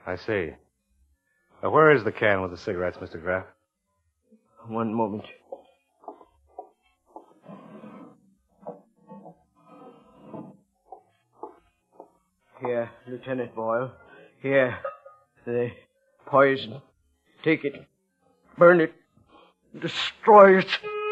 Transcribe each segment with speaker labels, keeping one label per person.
Speaker 1: I see. Where is the can with the cigarettes, Mr. Graff?
Speaker 2: One moment. Here, Lieutenant Boyle. Here. The poison. Take it. Burn it. Destroy it.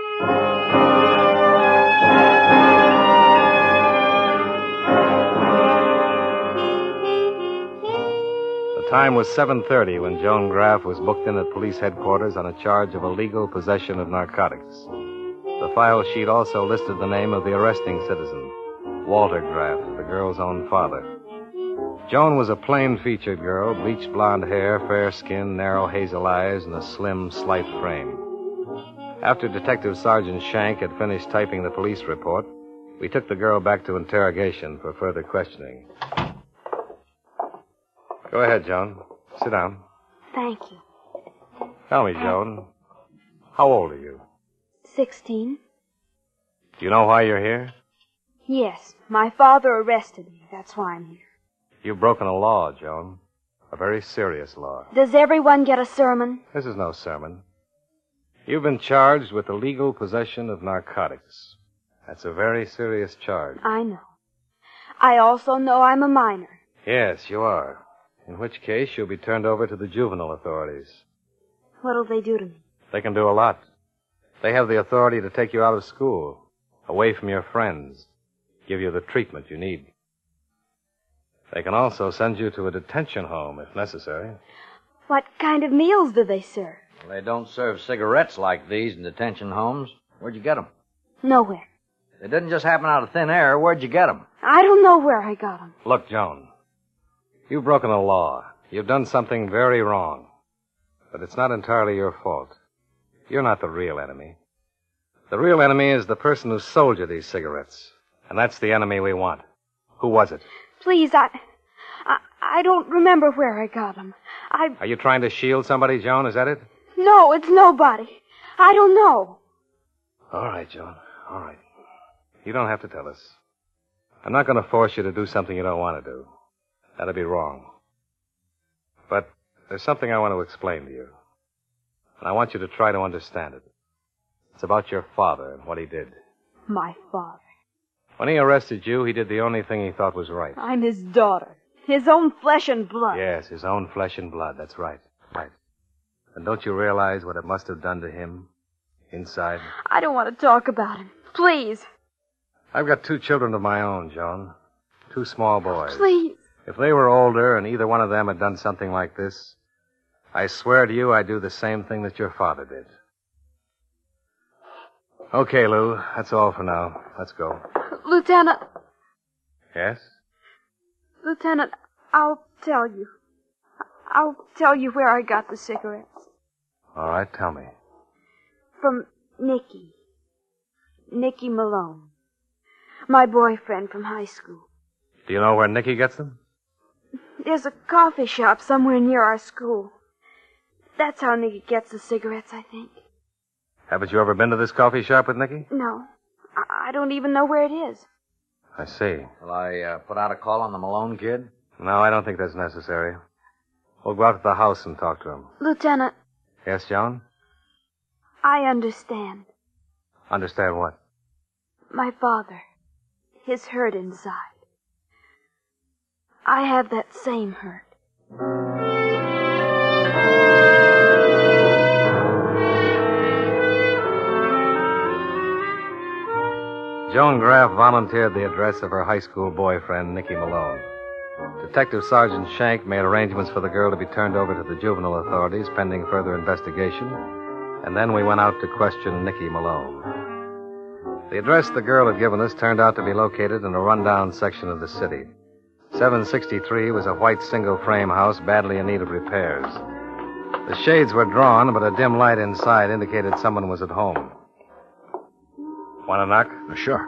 Speaker 1: The time was 7:30 when Joan Graff was booked in at police headquarters on a charge of illegal possession of narcotics. The file sheet also listed the name of the arresting citizen, Walter Graff, the girl's own father. Joan was a plain-featured girl, bleached blonde hair, fair skin, narrow hazel eyes, and a slim, slight frame. After Detective Sergeant Shank had finished typing the police report, we took the girl back to interrogation for further questioning. Go ahead, Joan. Sit down.
Speaker 3: Thank you.
Speaker 1: Tell me, Joan, how old are you?
Speaker 3: 16.
Speaker 1: Do you know why you're here?
Speaker 3: Yes, my father arrested me. That's why I'm here.
Speaker 1: You've broken a law, Joan. A very serious law.
Speaker 3: Does everyone get a sermon?
Speaker 1: This is no sermon. You've been charged with illegal possession of narcotics. That's a very serious charge.
Speaker 3: I know. I also know I'm a minor.
Speaker 1: Yes, you are. In which case, you'll be turned over to the juvenile authorities.
Speaker 3: What'll they do to me?
Speaker 1: They can do a lot. They have the authority to take you out of school, away from your friends, give you the treatment you need. They can also send you to a detention home if necessary.
Speaker 3: What kind of meals do they serve?
Speaker 4: Well, they don't serve cigarettes like these in detention homes. Where'd you get them?
Speaker 3: Nowhere.
Speaker 4: They didn't just happen out of thin air. Where'd you get them?
Speaker 3: I don't know where I got them.
Speaker 1: Look, Joan, you've broken a law. You've done something very wrong. But it's not entirely your fault. You're not the real enemy. The real enemy is the person who sold you these cigarettes. And that's the enemy we want. Who was it?
Speaker 3: Please, I don't remember where I got them.
Speaker 1: Are you trying to shield somebody, Joan? Is that it?
Speaker 3: No, it's nobody. I don't know.
Speaker 1: All right, Joan. All right. You don't have to tell us. I'm not going to force you to do something you don't want to do. That'd be wrong. But there's something I want to explain to you. And I want you to try to understand it. It's about your father and what he did.
Speaker 3: My father.
Speaker 1: When he arrested you, he did the only thing he thought was right.
Speaker 3: I'm his daughter. His own flesh and blood.
Speaker 1: Yes, his own flesh and blood. That's right. Right. And don't you realize what it must have done to him inside?
Speaker 3: I don't want to talk about him. Please.
Speaker 1: I've got 2 children of my own, Joan. 2 small boys.
Speaker 3: Please.
Speaker 1: If they were older and either one of them had done something like this, I swear to you I'd do the same thing that your father did. Okay, Lou. That's all for now. Let's go.
Speaker 3: Lieutenant.
Speaker 1: Yes?
Speaker 3: Lieutenant, I'll tell you. I'll tell you where I got the cigarettes.
Speaker 1: All right, tell me.
Speaker 3: From Nicky. Nicky Malone. My boyfriend from high school.
Speaker 1: Do you know where Nicky gets them?
Speaker 3: There's a coffee shop somewhere near our school. That's how Nicky gets the cigarettes, I think.
Speaker 1: Haven't you ever been to this coffee shop with Nicky?
Speaker 3: No. I don't even know where it is.
Speaker 1: I see.
Speaker 4: Will I put out a call on the Malone kid?
Speaker 1: No, I don't think that's necessary. We'll go out to the house and talk to him.
Speaker 3: Lieutenant.
Speaker 1: Yes, Joan?
Speaker 3: I understand.
Speaker 1: Understand what?
Speaker 3: My father. His hurt inside. I have that same hurt.
Speaker 1: Joan Graff volunteered the address of her high school boyfriend, Nicky Malone. Detective Sergeant Shank made arrangements for the girl to be turned over to the juvenile authorities pending further investigation, and then we went out to question Nicky Malone. The address the girl had given us turned out to be located in a rundown section of the city. 763 was a white single-frame house badly in need of repairs. The shades were drawn, but a dim light inside indicated someone was at home. Want to knock?
Speaker 4: Sure.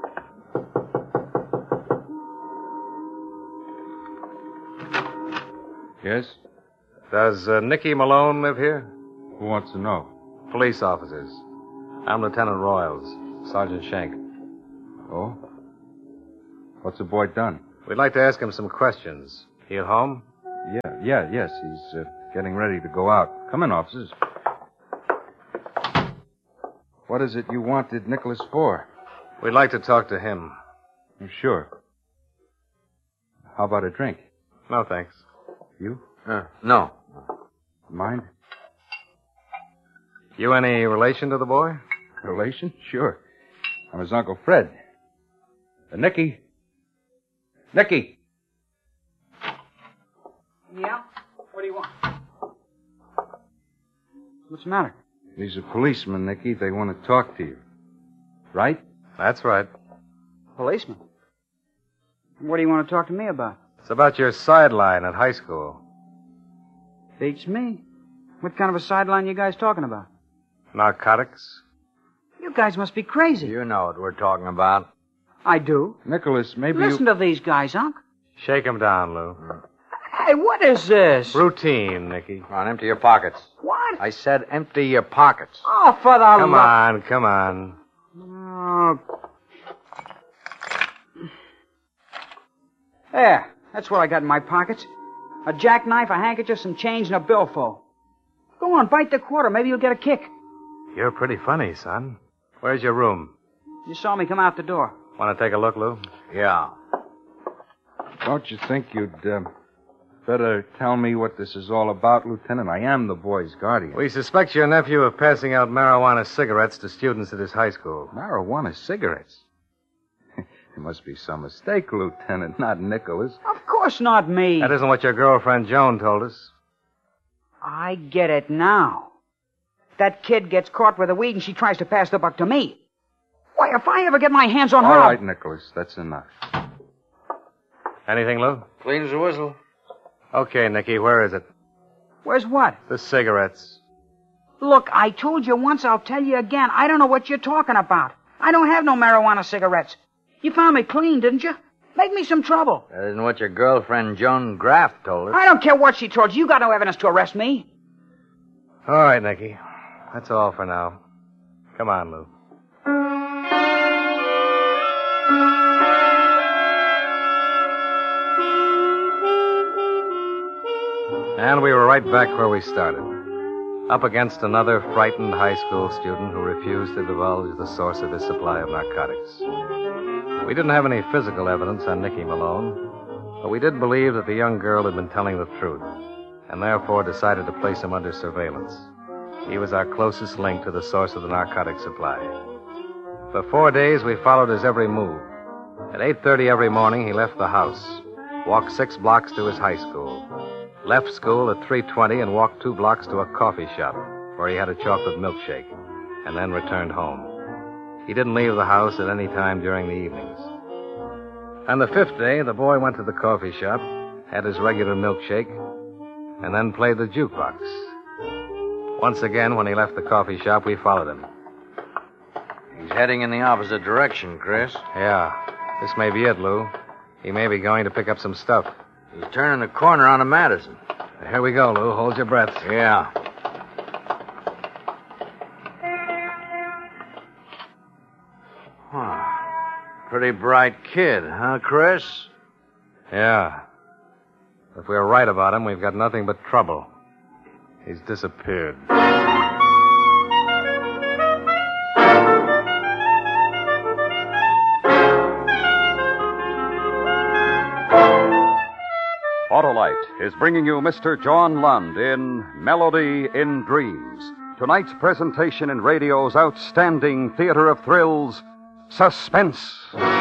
Speaker 5: Yes?
Speaker 1: Does Nicky Malone live here?
Speaker 5: Who wants to know?
Speaker 1: Police officers. I'm Lieutenant Royals, Sergeant Shank.
Speaker 5: Oh? What's the boy done?
Speaker 1: We'd like to ask him some questions. He at home?
Speaker 5: Yes. He's getting ready to go out. Come in, officers. What is it you wanted Nicholas for?
Speaker 1: We'd like to talk to him.
Speaker 5: Sure. How about a drink?
Speaker 1: No, thanks.
Speaker 5: You?
Speaker 4: No.
Speaker 5: Mind?
Speaker 1: You any relation to the boy?
Speaker 5: Relation? Sure. I'm his Uncle Fred. Nicky? Nicky!
Speaker 6: Yeah? What do you want? What's the matter?
Speaker 5: He's a policeman, Nicky. They want to talk to you. Right?
Speaker 1: That's right.
Speaker 6: Policeman. What do you want to talk to me about?
Speaker 1: It's about your sideline at high school.
Speaker 6: Beats me. What kind of a sideline you guys talking about?
Speaker 1: Narcotics?
Speaker 6: You guys must be crazy.
Speaker 4: You know what we're talking about.
Speaker 6: I do.
Speaker 5: Nicholas, maybe
Speaker 6: Listen to these guys, Unc.
Speaker 1: Shake him down, Lou.
Speaker 6: Hey, what is this?
Speaker 1: Routine, Nicky.
Speaker 4: Come on, empty your pockets.
Speaker 6: What?
Speaker 4: I said empty your pockets.
Speaker 6: Oh, for the
Speaker 1: Come on.
Speaker 6: Oh. There. That's what I got in my pockets. A jackknife, a handkerchief, some change, and a billfold. Go on, bite the quarter. Maybe you'll get a kick.
Speaker 1: You're pretty funny, son. Where's your room?
Speaker 6: You saw me come out the door.
Speaker 1: Want to take a look, Lou?
Speaker 4: Yeah.
Speaker 5: Don't you think you'd better tell me what this is all about, Lieutenant? I am the boy's guardian.
Speaker 1: We suspect your nephew of passing out marijuana cigarettes to students at his high school.
Speaker 5: Marijuana cigarettes? There must be some mistake, Lieutenant, not Nicholas.
Speaker 6: Of course not me.
Speaker 1: That isn't what your girlfriend Joan told us.
Speaker 6: I get it now. That kid gets caught with the weed and she tries to pass the buck to me. Why, if I ever get my hands on her...
Speaker 5: All right, Nicholas, that's enough.
Speaker 1: Anything, Lou?
Speaker 4: Clean as a whistle.
Speaker 1: Okay, Nicky, where is it?
Speaker 6: Where's what?
Speaker 1: The cigarettes.
Speaker 6: Look, I told you once, I'll tell you again. I don't know what you're talking about. I don't have no marijuana cigarettes. You found me clean, didn't you? Make me some trouble.
Speaker 4: That isn't what your girlfriend Joan Graff told us.
Speaker 6: I don't care what she told you. You got no evidence to arrest me.
Speaker 1: All right, Nicky. That's all for now. Come on, Lou. And we were right back where we started. Up against another frightened high school student who refused to divulge the source of his supply of narcotics. We didn't have any physical evidence on Nicky Malone, but we did believe that the young girl had been telling the truth, and therefore decided to place him under surveillance. He was our closest link to the source of the narcotic supply. For 4 days, we followed his every move. At 8:30 every morning, he left the house, walked 6 blocks to his high school, left school at 3:20 and walked 2 blocks to a coffee shop where he had a chocolate milkshake, and then returned home. He didn't leave the house at any time during the evenings. On the 5th day, the boy went to the coffee shop, had his regular milkshake, and then played the jukebox. Once again, when he left the coffee shop, we followed him.
Speaker 4: He's heading in the opposite direction, Chris.
Speaker 1: Yeah, this may be it, Lou. He may be going to pick up some stuff.
Speaker 4: He's turning the corner onto Madison.
Speaker 1: Here we go, Lou. Hold your breath.
Speaker 4: Yeah. Huh. Pretty bright kid, huh, Chris?
Speaker 1: Yeah. If we're right about him, we've got nothing but trouble. He's disappeared.
Speaker 7: Autolite is bringing you Mr. John Lund in Melody in Dreams. Tonight's presentation in radio's outstanding theater of thrills, Suspense.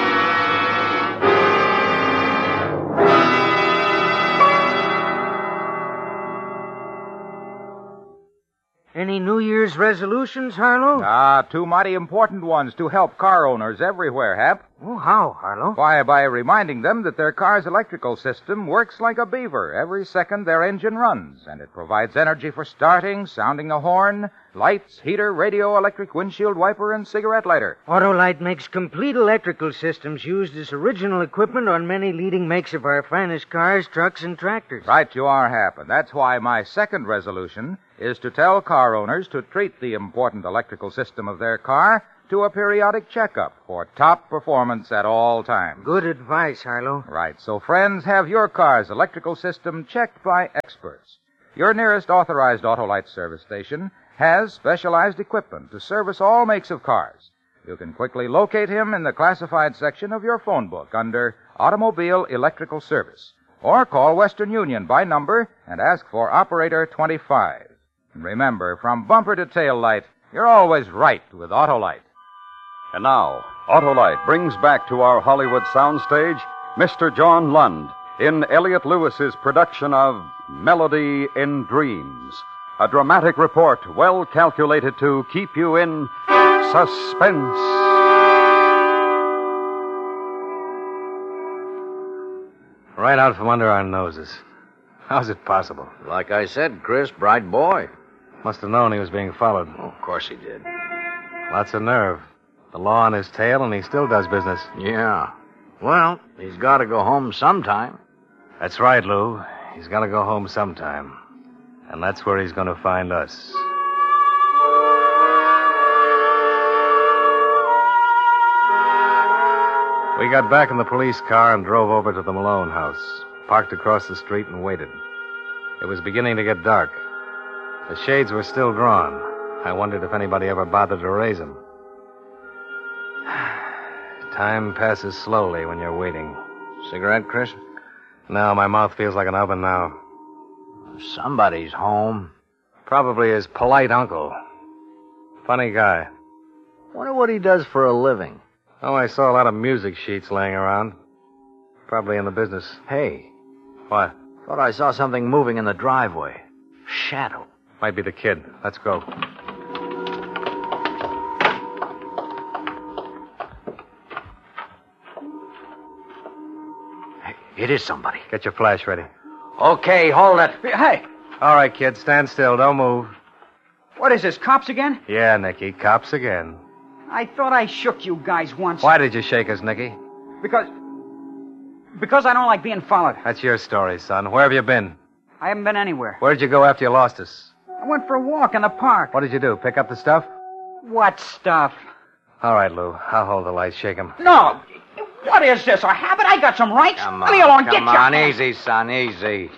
Speaker 8: Any New Year's resolutions, Harlow?
Speaker 9: 2 mighty important ones to help car owners everywhere, Hap.
Speaker 8: Oh, how, Harlow?
Speaker 9: Why, by reminding them that their car's electrical system works like a beaver every second their engine runs, and it provides energy for starting, sounding the horn, lights, heater, radio, electric windshield wiper, and cigarette lighter.
Speaker 8: Autolite makes complete electrical systems used as original equipment on many leading makes of our finest cars, trucks, and tractors.
Speaker 9: Right you are, Hap, and that's why my second resolution is to tell car owners to treat the important electrical system of their car to a periodic checkup for top performance at all times.
Speaker 8: Good advice, Harlow.
Speaker 9: Right. So, friends, have your car's electrical system checked by experts. Your nearest authorized Autolite service station has specialized equipment to service all makes of cars. You can quickly locate him in the classified section of your phone book under Automobile Electrical Service. Or call Western Union by number and ask for Operator 25. And remember, from bumper to tail light, you're always right with Autolite.
Speaker 7: And now, Autolite brings back to our Hollywood soundstage Mr. John Lund in Elliot Lewis's production of Melody in Dreams, a dramatic report well calculated to keep you in suspense.
Speaker 1: Right out from under our noses. How's it possible?
Speaker 4: Like I said, Chris, bright boy.
Speaker 1: Must have known he was being followed.
Speaker 4: Oh, of course he did.
Speaker 1: Lots of nerve. The law on his tail, and he still does business.
Speaker 4: Yeah. Well, he's got to go home sometime.
Speaker 1: That's right, Lou. He's got to go home sometime. And that's where he's going to find us. We got back in the police car and drove over to the Malone house, parked across the street and waited. It was beginning to get dark. The shades were still drawn. I wondered if anybody ever bothered to raise them. Time passes slowly when you're waiting.
Speaker 4: Cigarette, Chris?
Speaker 1: No, my mouth feels like an oven now.
Speaker 4: Somebody's home.
Speaker 1: Probably his polite uncle. Funny guy.
Speaker 4: Wonder what he does for a living.
Speaker 1: Oh, I saw a lot of music sheets laying around. Probably in the business.
Speaker 4: Hey.
Speaker 1: What?
Speaker 4: Thought I saw something moving in the driveway. Shadow.
Speaker 1: Might be the kid. Let's go.
Speaker 4: Hey, it is somebody.
Speaker 1: Get your flash ready.
Speaker 4: Okay, hold it.
Speaker 6: Hey,
Speaker 1: All right, kid, stand still. Don't move.
Speaker 6: what is this, cops again?
Speaker 1: Yeah, Nicky, cops again.
Speaker 6: I thought I shook you guys once.
Speaker 1: Why did you shake us, Nicky?
Speaker 6: Because I don't like being followed.
Speaker 1: That's your story, son. Where have you been?
Speaker 6: I haven't been anywhere.
Speaker 1: Where'd you go after you lost us?
Speaker 6: I went for a walk in the park.
Speaker 1: What did you do? Pick up the stuff?
Speaker 6: What stuff?
Speaker 1: All right, Lou. I'll hold the light. Shake him.
Speaker 6: No. What is this, a habit? I got some rights.
Speaker 4: Come
Speaker 6: Leave me alone.
Speaker 4: on,
Speaker 6: Get
Speaker 4: come on.
Speaker 6: your...
Speaker 4: Easy, son, easy.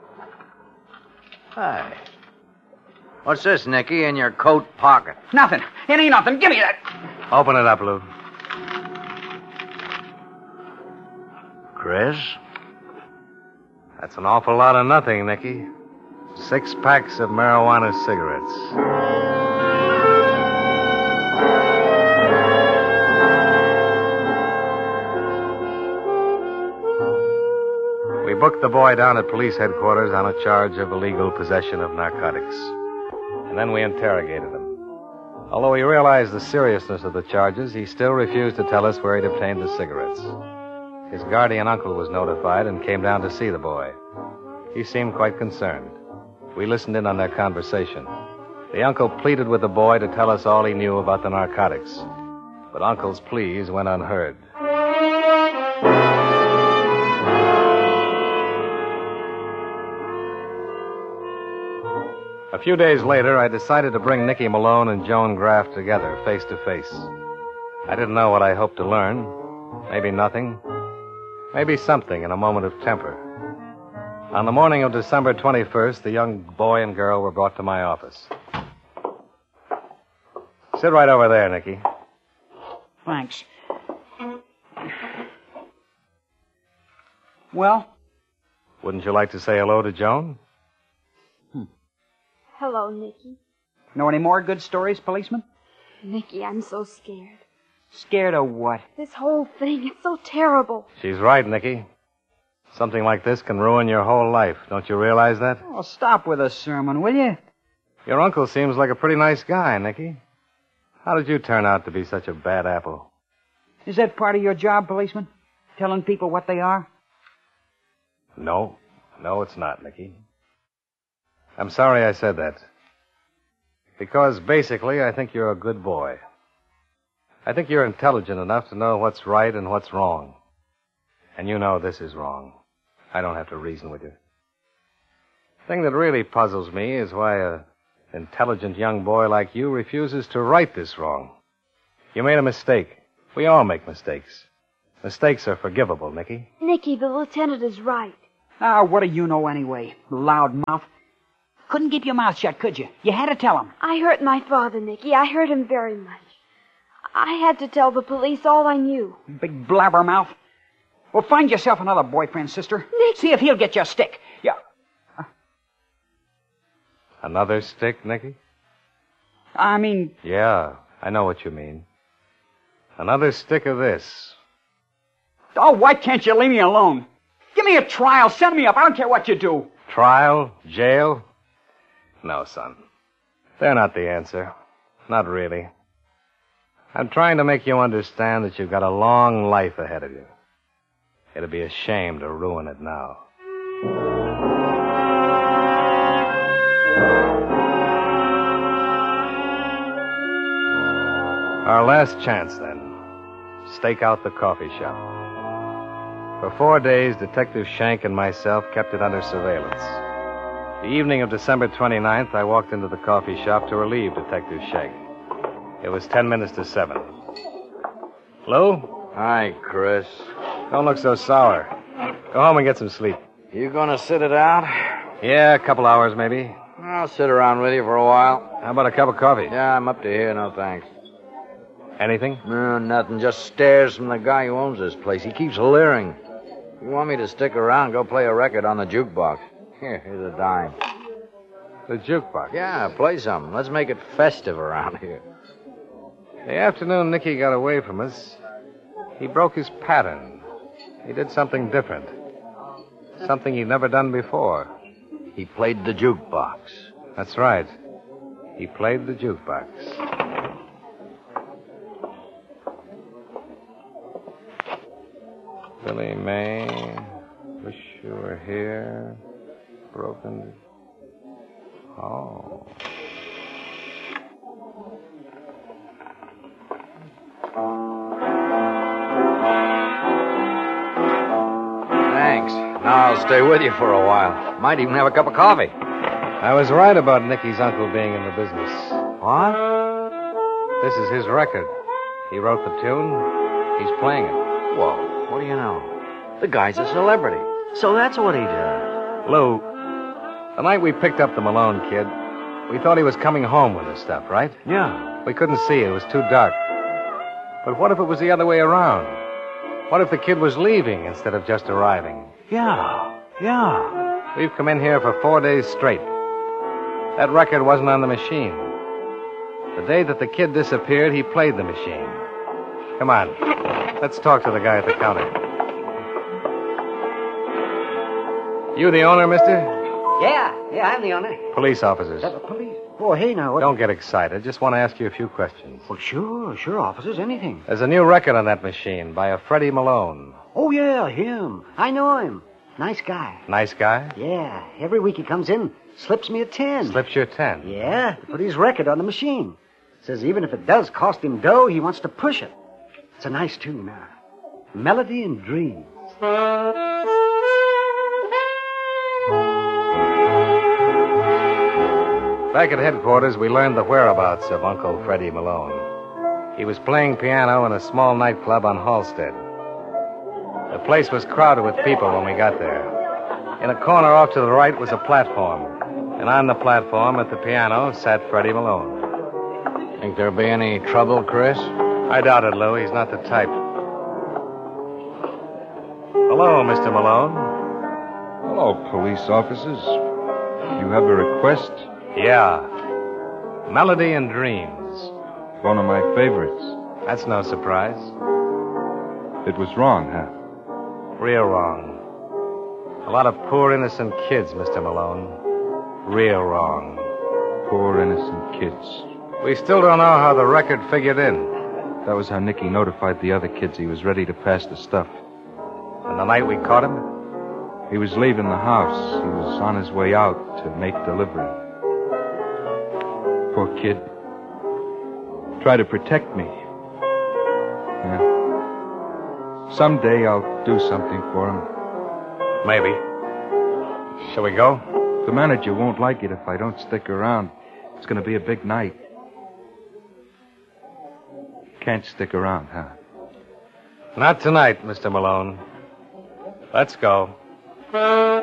Speaker 4: Hey. What's this, Nicky, in your coat pocket?
Speaker 6: Nothing. It ain't nothing. Give me that.
Speaker 1: Open it up, Lou.
Speaker 4: Chris?
Speaker 1: That's an awful lot of nothing, Nicky. 6 packs of marijuana cigarettes. We booked the boy down at police headquarters on a charge of illegal possession of narcotics. And then we interrogated him. Although we realized the seriousness of the charges, he still refused to tell us where he'd obtained the cigarettes. His guardian uncle was notified and came down to see the boy. He seemed quite concerned. We listened in on their conversation. The uncle pleaded with the boy to tell us all he knew about the narcotics. But Uncle's pleas went unheard. A few days later, I decided to bring Nicky Malone and Joan Graff together, face to face. I didn't know what I hoped to learn. Maybe nothing. Maybe something in a moment of temper. On the morning of December 21st, the young boy and girl were brought to my office. Sit right over there, Nicky.
Speaker 6: Thanks. Well?
Speaker 1: Wouldn't you like to say hello to Joan?
Speaker 3: Hello, Nicky.
Speaker 6: Know any more good stories, policeman?
Speaker 3: Nicky, I'm so scared.
Speaker 6: Scared of what?
Speaker 3: This whole thing, it's so terrible.
Speaker 1: She's right, Nicky. Something like this can ruin your whole life. Don't you realize that?
Speaker 6: Oh, stop with a sermon, will you?
Speaker 1: Your uncle seems like a pretty nice guy, Nicky. How did you turn out to be such a bad apple?
Speaker 6: Is that part of your job, policeman? Telling people what they are?
Speaker 1: No. No, it's not, Nicky. I'm sorry I said that. Because basically, I think you're a good boy. I think you're intelligent enough to know what's right and what's wrong. And you know this is wrong. I don't have to reason with you. The thing that really puzzles me is why an intelligent young boy like you refuses to right this wrong. You made a mistake. We all make mistakes. Mistakes are forgivable, Nicky.
Speaker 3: Nicky, the lieutenant is right.
Speaker 6: Ah, what do you know anyway, loudmouth? Couldn't keep your mouth shut, could you? You had to tell him.
Speaker 3: I hurt my father, Nicky. I hurt him very much. I had to tell the police all I knew.
Speaker 6: Big blabbermouth. Well, find yourself another boyfriend, sister.
Speaker 3: Nicky.
Speaker 6: See if he'll get your stick. Yeah.
Speaker 1: Another stick, Nicky?
Speaker 6: I mean...
Speaker 1: Yeah, I know what you mean. Another stick of this.
Speaker 6: Oh, why can't you leave me alone? Give me a trial. Send me up. I don't care what you do.
Speaker 1: Trial? Jail? No, son. They're not the answer. Not really. I'm trying to make you understand that you've got a long life ahead of you. It'd be a shame to ruin it now. Our last chance, then. Stake out the coffee shop. For 4 days, Detective Shank and myself kept it under surveillance. The evening of December 29th, I walked into the coffee shop to relieve Detective Shank. It was 10 minutes to 7. Lou?
Speaker 4: Hi, Chris.
Speaker 1: Don't look so sour. Go home and get some sleep.
Speaker 4: You gonna sit it out?
Speaker 1: Yeah, a couple hours, maybe.
Speaker 4: I'll sit around with you for a while.
Speaker 1: How about a cup of coffee?
Speaker 4: Yeah, I'm up to here, no thanks.
Speaker 1: Anything?
Speaker 4: No, nothing. Just stares from the guy who owns this place. He keeps leering. If you want me to stick around, go play a record on the jukebox. Here's a dime.
Speaker 1: The jukebox?
Speaker 4: Yeah, play something. Let's make it festive around here.
Speaker 1: The afternoon Nicky got away from us, he broke his pattern. He did something different. Something he'd never done before.
Speaker 4: He played the jukebox.
Speaker 1: That's right. He played the jukebox. Billy May, wish you were here. Broken. Oh.
Speaker 4: Thanks. Now I'll stay with you for a while. Might even have a cup of coffee.
Speaker 1: I was right about Nicky's uncle being in the business.
Speaker 4: What?
Speaker 1: This is his record. He wrote the tune. He's playing it.
Speaker 4: Whoa. What do you know? The guy's a celebrity. So that's what he does.
Speaker 1: Lou, the night we picked up the Malone kid, we thought he was coming home with his stuff, right?
Speaker 4: Yeah.
Speaker 1: We couldn't see it. It was too dark. But what if it was the other way around? What if the kid was leaving instead of just arriving?
Speaker 4: Yeah.
Speaker 1: We've come in here for 4 days straight. That record wasn't on the machine. The day that the kid disappeared, he played the machine. Come on. Let's talk to the guy at the counter. You the owner, mister?
Speaker 10: Yeah, I'm the owner.
Speaker 1: Police officers.
Speaker 10: Police? Oh, hey, now, what?
Speaker 1: Don't get excited. Just want to ask you a few questions.
Speaker 10: Well, sure, officers, anything.
Speaker 1: There's a new record on that machine by a Freddie Malone.
Speaker 10: Oh, yeah, him. I know him. Nice guy.
Speaker 1: Nice guy?
Speaker 10: Yeah, every week he comes in, slips me a 10.
Speaker 1: Slips you a 10?
Speaker 10: Yeah, to put his record on the machine. Says even if it does cost him dough, he wants to push it. It's a nice tune, Melody and Dreams.
Speaker 1: Back at headquarters, we learned the whereabouts of Uncle Freddie Malone. He was playing piano in a small nightclub on Halstead. The place was crowded with people when we got there. In a corner off to the right was a platform. And on the platform at the piano sat Freddie Malone.
Speaker 4: Think there'll be any trouble, Chris?
Speaker 1: I doubt it, Lou. He's not the type. Hello, Mr. Malone.
Speaker 5: Hello, police officers. You have a request?
Speaker 1: Yeah. Melody and Dreams.
Speaker 5: One of my favorites.
Speaker 1: That's no surprise.
Speaker 5: It was wrong, huh?
Speaker 1: Real wrong. A lot of poor, innocent kids, Mr. Malone. Real wrong.
Speaker 5: Poor, innocent kids.
Speaker 1: We still don't know how the record figured in.
Speaker 5: That was how Nicky notified the other kids he was ready to pass the stuff.
Speaker 1: And the night we caught him?
Speaker 5: He was leaving the house. He was on his way out to make delivery. Poor kid. Try to protect me. Yeah. Someday I'll do something for him.
Speaker 1: Maybe. Shall we go?
Speaker 5: The manager won't like it if I don't stick around. It's going to be a big night. can't stick around, huh?
Speaker 1: Not tonight, Mr. Malone. Let's go.